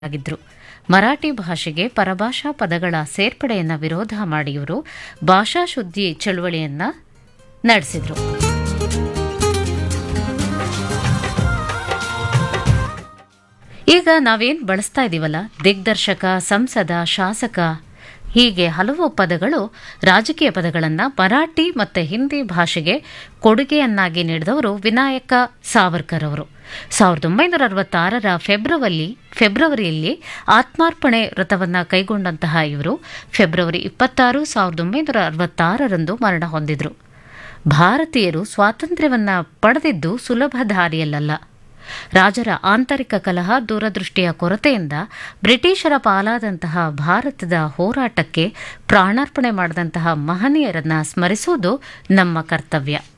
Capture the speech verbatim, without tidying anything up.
ಆಗಿದ್ರು. ಮರಾಠಿ ಭಾಷೆಗೆ ಪರಭಾಷಾ ಪದಗಳ ಸೇರ್ಪಡೆಯನ್ನ ವಿರೋಧ ಮಾಡಿ ಇವರು ಭಾಷಾ ಶುದ್ಧಿ ಚಳುವಳಿಯನ್ನ ನಡೆಸಿದ್ರು. ಈಗ ನಾವೇನ್ ಬಳಸ್ತಾ ಇದೀವಲ್ಲ, ದಿಗ್ದರ್ಶಕ, ಸಂಸದ, ಶಾಸಕ, ಹೀಗೆ ಹಲವು ಪದಗಳು ರಾಜಕೀಯ ಪದಗಳನ್ನು ಮರಾಠಿ ಮತ್ತು ಹಿಂದಿ ಭಾಷೆಗೆ ಕೊಡುಗೆಯನ್ನಾಗಿ ನೀಡಿದವರು ವಿನಾಯಕ ಸಾವರ್ಕರ್ ಅವರು. ಸಾವಿರದ ಒಂಬೈನೂರ ಅರವತ್ತಾರರ ಫೆಬ್ರವರಿ ಫೆಬ್ರವರಿಯಲ್ಲಿ ಆತ್ಮಾರ್ಪಣೆ ವ್ರತವನ್ನು ಕೈಗೊಂಡಂತಹ ಇವರು ಫೆಬ್ರವರಿ ಇಪ್ಪತ್ತಾರು ಸಾವಿರದ ಒಂಬೈನೂರ ಅರವತ್ತಾರರಂದು ಮರಣ ಹೊಂದಿದ್ರು. ಭಾರತೀಯರು ಸ್ವಾತಂತ್ರ್ಯವನ್ನ ಪಡೆದಿದ್ದು ಸುಲಭ ದಾರಿಯಲ್ಲ. ರಾಜರ ಆಂತರಿಕ ಕಲಹ, ದೂರದೃಷ್ಟಿಯ ಕೊರತೆಯಿಂದ ಬ್ರಿಟಿಷರ ಪಾಲಾದಂತಹ ಭಾರತದ ಹೋರಾಟಕ್ಕೆ ಪ್ರಾಣಾರ್ಪಣೆ ಮಾಡಿದಂತಹ ಮಹನೀಯರನ್ನ ಸ್ಮರಿಸುವುದು ನಮ್ಮ ಕರ್ತವ್ಯ.